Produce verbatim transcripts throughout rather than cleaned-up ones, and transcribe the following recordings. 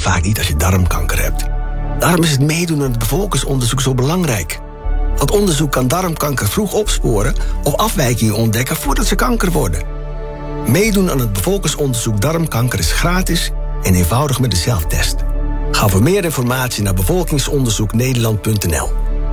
vaak niet als je darmkanker hebt. Daarom is het meedoen aan het bevolkingsonderzoek zo belangrijk. Want onderzoek kan darmkanker vroeg opsporen of afwijkingen ontdekken voordat ze kanker worden. Meedoen aan het bevolkingsonderzoek darmkanker is gratis en eenvoudig met de zelftest. Ga voor meer informatie naar bevolkingsonderzoek nederland punt n l.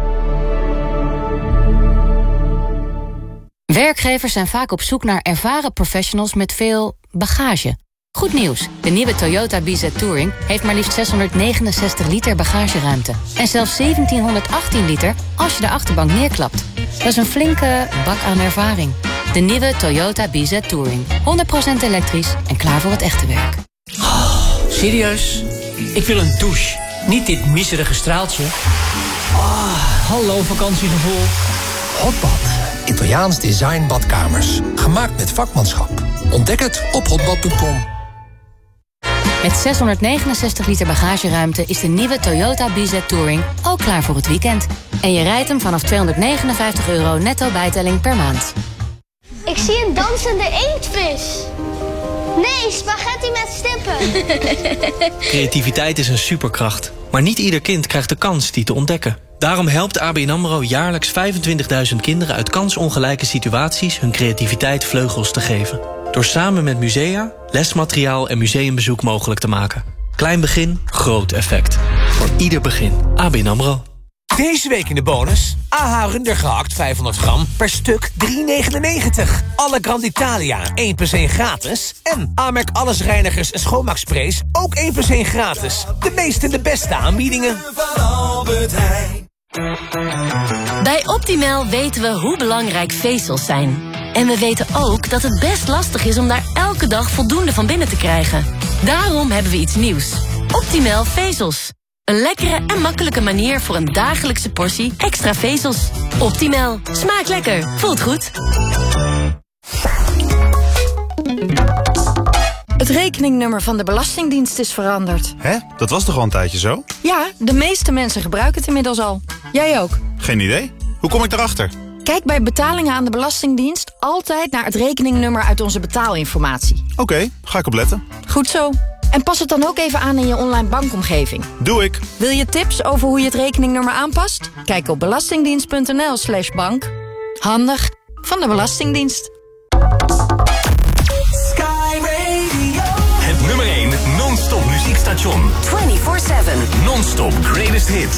Werkgevers zijn vaak op zoek naar ervaren professionals met veel bagage. Goed nieuws, de nieuwe Toyota B Z Touring heeft maar liefst zeshonderdnegenenzestig liter bagageruimte. En zelfs zeventienhonderdachttien liter als je de achterbank neerklapt. Dat is een flinke bak aan ervaring. De nieuwe Toyota B Z Touring. honderd procent elektrisch en klaar voor het echte werk. Oh, serieus? Ik wil een douche. Niet dit miserige straaltje. Oh, hallo vakantiegevoel. Hotbad. Italiaans design badkamers. Gemaakt met vakmanschap. Ontdek het op hotbad punt com. Met zeshonderdnegenenzestig liter bagageruimte is de nieuwe Toyota B Z Touring ook klaar voor het weekend. En je rijdt hem vanaf tweehonderdnegenenvijftig euro netto bijtelling per maand. Ik zie een dansende inktvis. Nee, spaghetti met stippen. Creativiteit is een superkracht. Maar niet ieder kind krijgt de kans die te ontdekken. Daarom helpt A B N AMRO jaarlijks vijfentwintigduizend kinderen uit kansongelijke situaties hun creativiteit vleugels te geven. Door samen met musea, lesmateriaal en museumbezoek mogelijk te maken. Klein begin, groot effect. Voor ieder begin. A B N AMRO. Deze week in de bonus. A H Runder gehakt vijfhonderd gram per stuk drie negenennegentig. Alle Grand Italia één plus één gratis. En Amerk allesreinigers en schoonmaaksprays ook één plus één gratis. De meeste en de beste aanbiedingen. Bij Optimal weten we hoe belangrijk vezels zijn. En we weten ook dat het best lastig is om daar elke dag voldoende van binnen te krijgen. Daarom hebben we iets nieuws. Optimal vezels. Een lekkere en makkelijke manier voor een dagelijkse portie extra vezels. Optimal. Smaakt lekker. Voelt goed. Het rekeningnummer van de Belastingdienst is veranderd. Hè? Dat was toch al een tijdje zo? Ja, de meeste mensen gebruiken het inmiddels al. Jij ook. Geen idee. Hoe kom ik daarachter? Kijk bij betalingen aan de Belastingdienst altijd naar het rekeningnummer uit onze betaalinformatie. Oké, okay, ga ik op letten. Goed zo. En pas het dan ook even aan in je online bankomgeving. Doe ik. Wil je tips over hoe je het rekeningnummer aanpast? Kijk op belastingdienst punt n l slash bank. Handig van de Belastingdienst. Sky Radio. Het nummer één non-stop muziekstation. vierentwintig zeven. Non-stop greatest hits.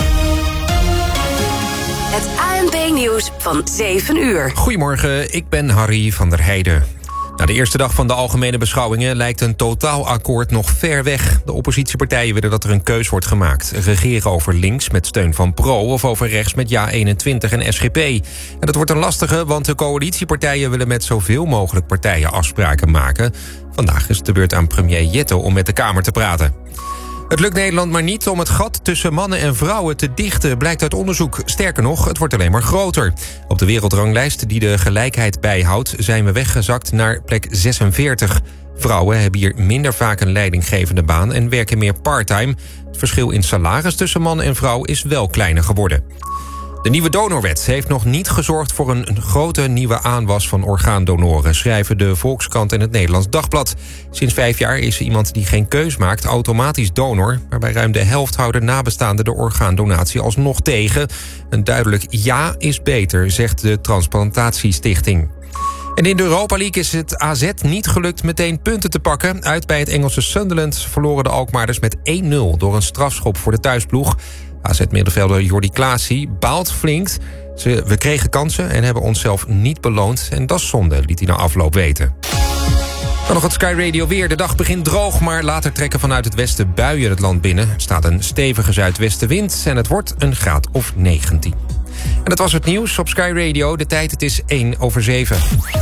Het A N P-nieuws van zeven uur. Goedemorgen, ik ben Harry van der Heijden. Na de eerste dag van de algemene beschouwingen lijkt een totaalakkoord nog ver weg. De oppositiepartijen willen dat er een keus wordt gemaakt. Regeren over links met steun van Pro of over rechts met Ja eenentwintig en S G P. En dat wordt een lastige, want de coalitiepartijen willen met zoveel mogelijk partijen afspraken maken. Vandaag is het de beurt aan premier Jette om met de Kamer te praten. Het lukt Nederland maar niet om het gat tussen mannen en vrouwen te dichten, blijkt uit onderzoek. Sterker nog, het wordt alleen maar groter. Op de wereldranglijst die de gelijkheid bijhoudt, zijn we weggezakt naar plek zesenveertig. Vrouwen hebben hier minder vaak een leidinggevende baan en werken meer parttime. Het verschil in salaris tussen man en vrouw is wel kleiner geworden. De nieuwe donorwet heeft nog niet gezorgd voor een grote nieuwe aanwas van orgaandonoren, schrijven de Volkskrant en het Nederlands Dagblad. Sinds vijf jaar is iemand die geen keus maakt automatisch donor, maar bij ruim de helft houden nabestaanden de orgaandonatie alsnog tegen. Een duidelijk ja is beter, zegt de Transplantatiestichting. En in de Europa League is het A Z niet gelukt meteen punten te pakken. Uit bij het Engelse Sunderland verloren de Alkmaarders met één nul door een strafschop voor de thuisploeg. A Z-middenvelder Jordi Klaasie baalt flink. Ze, we kregen kansen en hebben onszelf niet beloond. En dat is zonde, liet hij na afloop weten. Dan nog het Sky Radio weer. De dag begint droog, maar later trekken vanuit het westen buien het land binnen. Er staat een stevige zuidwestenwind en het wordt een graad of negentien. En dat was het nieuws op Sky Radio. De tijd, het is één over zeven.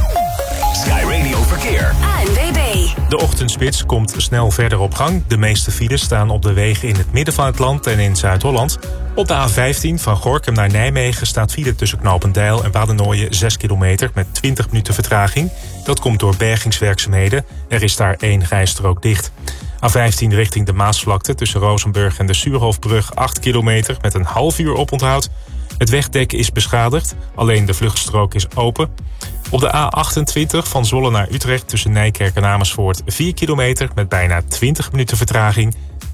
Sky Radio Verkeer. A N W B. De ochtendspits komt snel verder op gang. De meeste files staan op de wegen in het midden van het land en in Zuid-Holland. Op de A vijftien van Gorinchem naar Nijmegen staat file tussen Knopendijl en Wadenoijen zes kilometer met twintig minuten vertraging. Dat komt door bergingswerkzaamheden. Er is daar één rijstrook dicht. A vijftien richting de Maasvlakte tussen Rozenburg en de Suurhofbrug acht kilometer met een half uur oponthoud. Het wegdek is beschadigd, alleen de vluchtstrook is open. Op de A achtentwintig van Zwolle naar Utrecht tussen Nijkerk en Amersfoort vier kilometer met bijna twintig minuten vertraging.